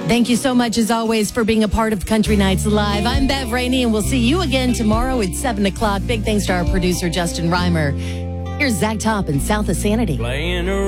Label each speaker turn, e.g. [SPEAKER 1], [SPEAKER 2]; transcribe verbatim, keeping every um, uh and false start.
[SPEAKER 1] Thank you so much, as always, for being a part of Country Nights Live. I'm Bev Rainey, and we'll see you again tomorrow at seven o'clock. Big thanks to our producer, Justin Reimer. Here's Zach Top and South of Sanity.
[SPEAKER 2] Playing